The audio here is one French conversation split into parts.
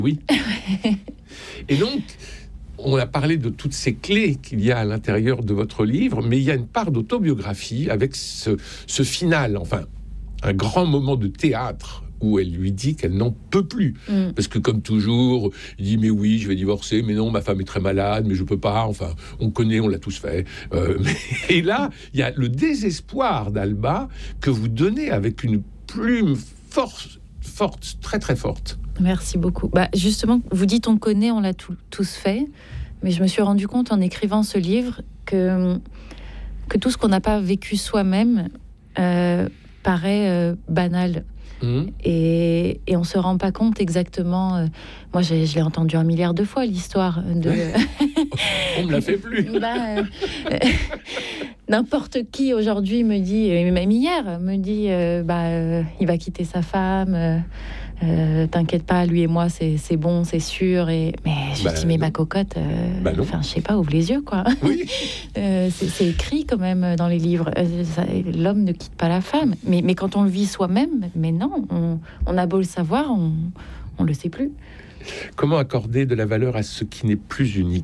Oui. Et donc, on a parlé de toutes ces clés qu'il y a à l'intérieur de votre livre, mais il y a une part d'autobiographie avec ce final, enfin, un grand moment de théâtre où elle lui dit qu'elle n'en peut plus. Parce que comme toujours, il dit « mais oui, je vais divorcer, mais non, ma femme est très malade, mais je peux pas », enfin, on connaît, on l'a tous fait. Et là, il y a le désespoir d'Alba que vous donnez avec une plume forte, très très forte. Merci beaucoup. Justement, vous dites on connaît, on l'a tous fait, mais je me suis rendu compte en écrivant ce livre que tout ce qu'on n'a pas vécu soi-même paraît banal. Et on se rend pas compte exactement. Moi, je l'ai entendu 1 milliard de fois, l'histoire de. On me la fait plus. N'importe qui aujourd'hui me dit, même hier, me dit, il va quitter sa femme. T'inquiète pas, lui et moi, c'est bon, c'est sûr. Mais je dis, mais ma cocotte, je sais pas, ouvre les yeux, quoi. Oui. C'est écrit quand même dans les livres. L'homme ne quitte pas la femme. Mais quand on le vit soi-même, mais non, on a beau le savoir, on le sait plus. Comment accorder de la valeur à ce qui n'est plus unique ?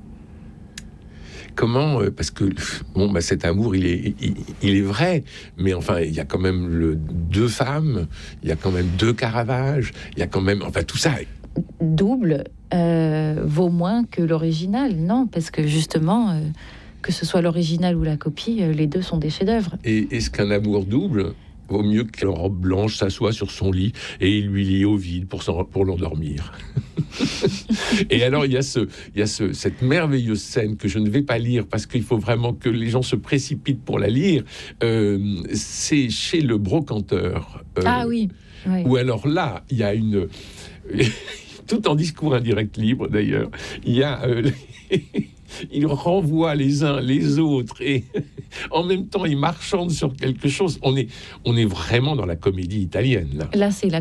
Comment, parce que cet amour, il est vrai, mais enfin, il y a quand même 2 femmes, il y a quand même 2 Caravage, il y a quand même, enfin, tout ça. Double vaut moins que l'original, non, parce que justement, que ce soit l'original ou la copie, les 2 sont des chefs-d'œuvre. Et est-ce qu'un amour double vaut mieux que la robe blanche s'assoit sur son lit et il lui lit Ovide pour l'endormir? Et alors, il y a cette merveilleuse scène que je ne vais pas lire parce qu'il faut vraiment que les gens se précipitent pour la lire. C'est chez le brocanteur. Ah oui. Où alors là, il y a une... tout en discours indirect libre, d'ailleurs, il y a... il renvoie les uns les autres et en même temps il marchande sur quelque chose. On est vraiment dans la comédie italienne là. C'est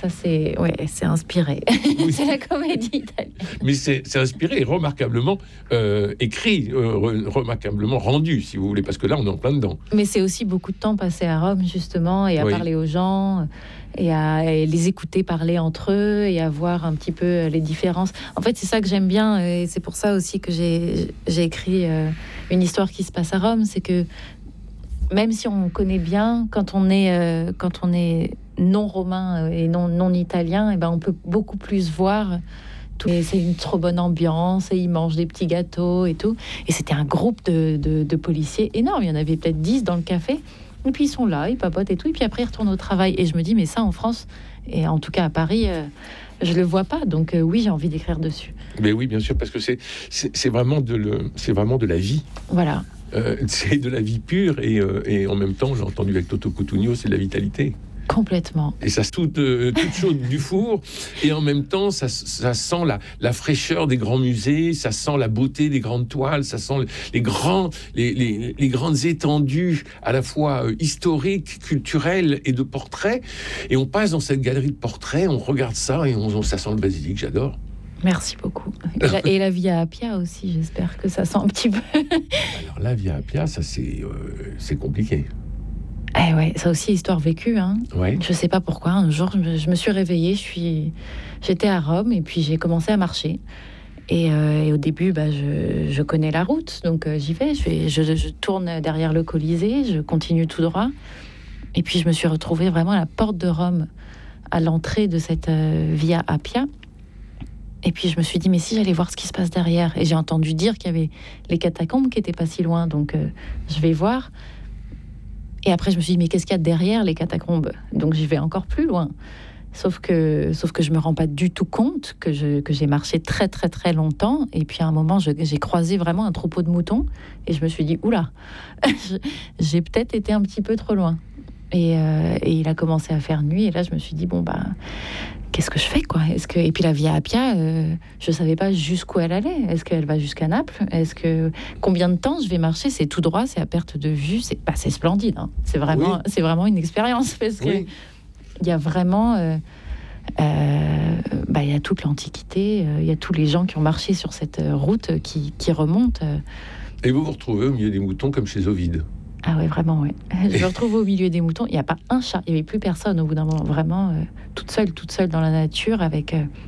inspiré. Oui. C'est la comédie italienne. Mais c'est inspiré, remarquablement écrit, remarquablement rendu, si vous voulez, parce que là on est en plein dedans. Mais c'est aussi beaucoup de temps passé à Rome justement et à parler aux gens. Et à les écouter parler entre eux et à voir un petit peu les différences. En fait, c'est ça que j'aime bien et c'est pour ça aussi que j'ai écrit une histoire qui se passe à Rome. C'est que même si on connaît bien, quand on est non romain et non italien, et on peut beaucoup plus voir. C'est une trop bonne ambiance et ils mangent des petits gâteaux et tout. Et c'était un groupe de policiers énorme. Il y en avait peut-être 10 dans le café. Et puis ils sont là, ils papotent et tout, et puis après ils retournent au travail. Et je me dis, mais ça en France, et en tout cas à Paris, je le vois pas. Donc oui, j'ai envie d'écrire dessus. Mais oui, bien sûr, parce que c'est vraiment de la vie. Voilà. C'est de la vie pure, et en même temps, j'ai entendu avec Toto Cutugno, c'est de la vitalité. Complètement. Et ça toute chaude du four, et en même temps ça sent la fraîcheur des grands musées, ça sent la beauté des grandes toiles, ça sent les grandes étendues à la fois historiques, culturelles et de portraits. Et on passe dans cette galerie de portraits, on regarde ça et ça sent le basilic. J'adore. Merci beaucoup. Et la Via Appia aussi, j'espère que ça sent un petit peu. Alors la Via Appia, ça c'est compliqué. Eh ouais, ça aussi, histoire vécue. Hein. Ouais. Je sais pas pourquoi. Un jour, je me suis réveillée, j'étais à Rome et puis j'ai commencé à marcher. Et au début, je connais la route, donc j'y vais. Je tourne derrière le Colisée, je continue tout droit. Et puis je me suis retrouvée vraiment à la porte de Rome, à l'entrée de cette Via Appia. Et puis je me suis dit, mais si j'allais voir ce qui se passe derrière. Et j'ai entendu dire qu'il y avait les catacombes qui étaient pas si loin, donc je vais voir. Et après, je me suis dit, mais qu'est-ce qu'il y a derrière les catacombes? Donc, j'y vais encore plus loin. Sauf que je me rends pas du tout compte que j'ai marché très, très, très longtemps. Et puis, à un moment, j'ai croisé vraiment un troupeau de moutons. Et je me suis dit, oula, j'ai peut-être été un petit peu trop loin. Et il a commencé à faire nuit. Et là, je me suis dit, qu'est-ce que je fais, quoi? Et puis la Via Appia, je savais pas jusqu'où elle allait. Est-ce qu'elle va jusqu'à Naples? Combien de temps je vais marcher? C'est tout droit, c'est à perte de vue. C'est splendide. Hein. C'est vraiment une expérience parce que il y a vraiment, il y a toute l'Antiquité, il y a tous les gens qui ont marché sur cette route qui remonte. Et vous vous retrouvez au milieu des moutons comme chez Ovide. Ah ouais, vraiment, ouais. Je me retrouve au milieu des moutons. Il n'y a pas un chat. Il n'y avait plus personne au bout d'un moment. Vraiment, toute seule dans la nature avec